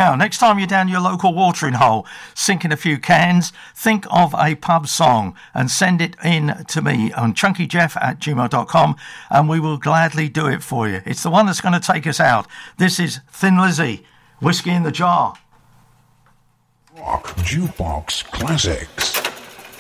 Now, next time you're down your local watering hole, sinking a few cans, think of a pub song and send it in to me on chunkyjeff@gmail.com, and we will gladly do it for you. It's the one that's going to take us out. This is Thin Lizzy, Whiskey in the Jar. Rock Jukebox Classics.